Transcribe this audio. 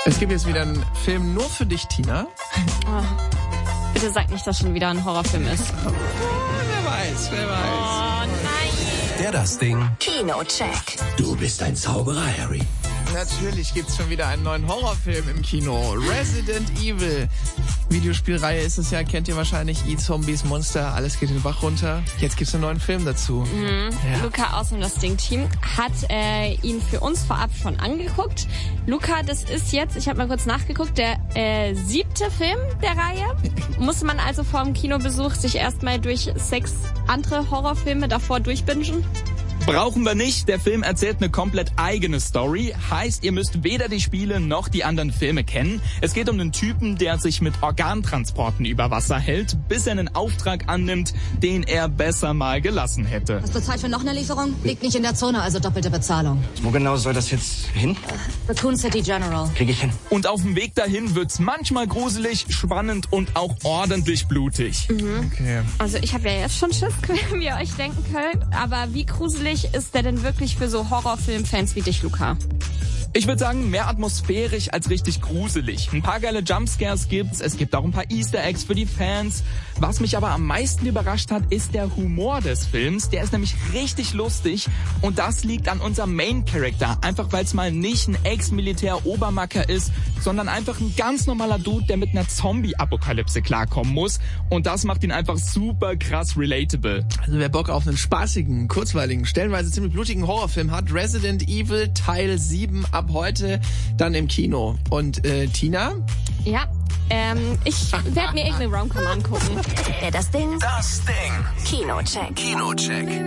Es gibt jetzt wieder einen Film nur für dich, Tina. Oh, bitte sag nicht, dass schon wieder ein Horrorfilm ist. Wer weiß. Oh nein. Das Ding. Kinocheck. Du bist ein Zauberer, Harry. Natürlich gibt's schon wieder einen neuen Horrorfilm im Kino. Resident Evil. Videospielreihe ist es ja, kennt ihr wahrscheinlich. Zombies, Monster, alles geht den Bach runter. Jetzt gibt's einen neuen Film dazu. Ja. Luca aus dem Das Ding-Team hat ihn für uns vorab schon angeguckt. Luca, das ist jetzt, ich habe mal kurz nachgeguckt, der 7. Film der Reihe. Muss man also vor dem Kinobesuch sich erstmal durch 6 andere Horrorfilme davor durchbingen? Brauchen wir nicht. Der Film erzählt eine komplett eigene Story. Heißt, ihr müsst weder die Spiele noch die anderen Filme kennen. Es geht um einen Typen, der sich mit Organtransporten über Wasser hält, bis er einen Auftrag annimmt, den er besser mal gelassen hätte. Hast du Zeit für noch eine Lieferung? Liegt nicht in der Zone, also doppelte Bezahlung. Wo genau soll das jetzt hin? Raccoon City General. Krieg ich hin. Und auf dem Weg dahin wird's manchmal gruselig, spannend und auch ordentlich blutig. Okay. Also ich habe ja jetzt schon Schiss, wie ihr euch denken könnt. Aber wie gruselig ist der denn wirklich für so Horrorfilm-Fans wie dich, Luca? Ich würde sagen, mehr atmosphärisch als richtig gruselig. Ein paar geile Jumpscares gibt's, es gibt auch ein paar Easter Eggs für die Fans. Was mich aber am meisten überrascht hat, ist der Humor des Films. Der ist nämlich richtig lustig und das liegt an unserem Main-Character. Einfach weil es mal nicht ein Ex-Militär-Obermacker ist, sondern einfach ein ganz normaler Dude, der mit einer Zombie-Apokalypse klarkommen muss. Und das macht ihn einfach super krass relatable. Also wer Bock auf einen spaßigen, kurzweiligen, stellenweise ziemlich blutigen Horrorfilm hat, Resident Evil Teil 7 ab heute dann im Kino. Und Tina? Ja, ich werde mir irgendeine Rom-Com angucken. Das Ding. Das Ding. Kinocheck. Kinocheck.